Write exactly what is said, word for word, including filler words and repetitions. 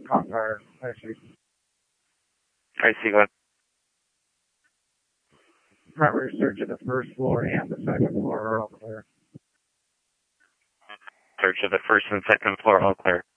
Hot fire. I see. I see what. Primary search of the first floor and the second floor are all clear. Search of the first and second floor, all clear.